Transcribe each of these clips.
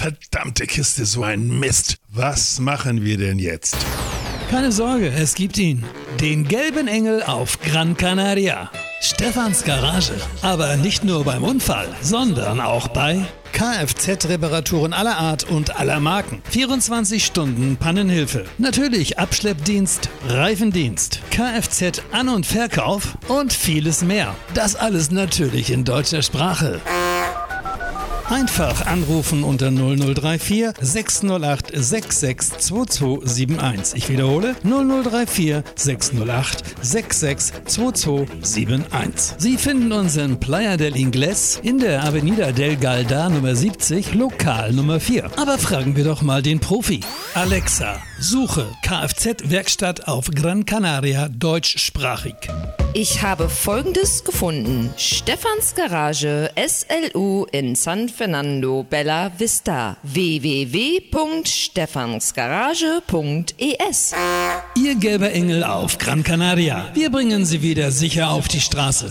Verdammte Kiste, so ein Mist. Was machen wir denn jetzt? Keine Sorge, es gibt ihn. Den gelben Engel auf Gran Canaria. Stefans Garage. Aber nicht nur beim Unfall, sondern auch bei Kfz-Reparaturen aller Art und aller Marken. 24 Stunden Pannenhilfe. Natürlich Abschleppdienst, Reifendienst, Kfz-An- und Verkauf und vieles mehr. Das alles natürlich in deutscher Sprache. Einfach anrufen unter 0034 608 662271. Ich wiederhole 0034 608 662271. Sie finden uns in Playa del Ingles in der Avenida del Galda Nummer 70, Lokal Nummer 4. Aber fragen wir doch mal den Profi. Alexa, suche Kfz-Werkstatt auf Gran Canaria deutschsprachig. Ich habe Folgendes gefunden. Stefans Garage SLU in San Fernando Bella Vista. www.stefansgarage.es. Ihr gelber Engel auf Gran Canaria. Wir bringen Sie wieder sicher auf die Straße.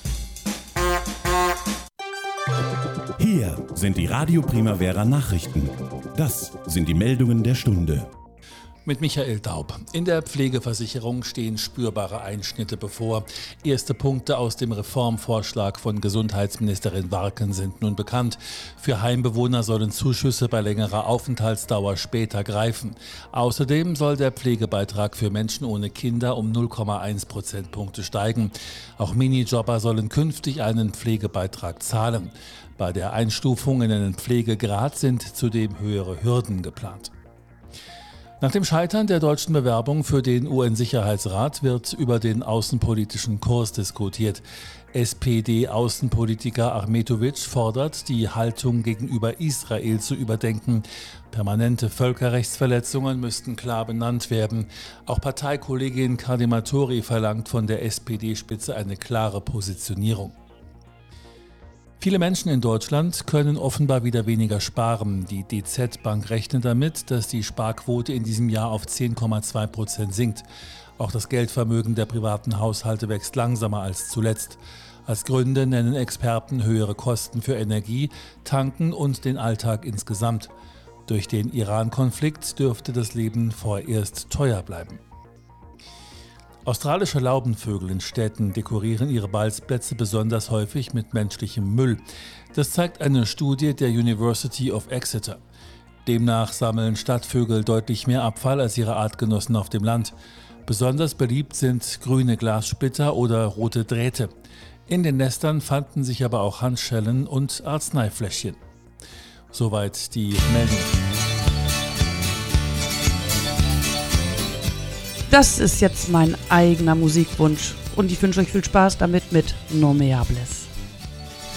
Hier sind die Radio Primavera Nachrichten. Das sind die Meldungen der Stunde. Mit Michael Daub. In der Pflegeversicherung stehen spürbare Einschnitte bevor. Erste Punkte aus dem Reformvorschlag von Gesundheitsministerin Warken sind nun bekannt. Für Heimbewohner sollen Zuschüsse bei längerer Aufenthaltsdauer später greifen. Außerdem soll der Pflegebeitrag für Menschen ohne Kinder um 0,1 Prozentpunkte steigen. Auch Minijobber sollen künftig einen Pflegebeitrag zahlen. Bei der Einstufung in einen Pflegegrad sind zudem höhere Hürden geplant. Nach dem Scheitern der deutschen Bewerbung für den UN-Sicherheitsrat wird über den außenpolitischen Kurs diskutiert. SPD-Außenpolitiker Ahmetovic fordert, die Haltung gegenüber Israel zu überdenken. Permanente Völkerrechtsverletzungen müssten klar benannt werden. Auch Parteikollegin Kardematori verlangt von der SPD-Spitze eine klare Positionierung. Viele Menschen in Deutschland können offenbar wieder weniger sparen. Die DZ Bank rechnet damit, dass die Sparquote in diesem Jahr auf 10,2% sinkt. Auch das Geldvermögen der privaten Haushalte wächst langsamer als zuletzt. Als Gründe nennen Experten höhere Kosten für Energie, Tanken und den Alltag insgesamt. Durch den Iran-Konflikt dürfte das Leben vorerst teuer bleiben. Australische Laubenvögel in Städten dekorieren ihre Balzplätze besonders häufig mit menschlichem Müll. Das zeigt eine Studie der University of Exeter. Demnach sammeln Stadtvögel deutlich mehr Abfall als ihre Artgenossen auf dem Land. Besonders beliebt sind grüne Glassplitter oder rote Drähte. In den Nestern fanden sich aber auch Handschellen und Arzneifläschchen. Soweit die Meldung. Das ist jetzt mein eigener Musikwunsch und ich wünsche euch viel Spaß damit mit Nomeables.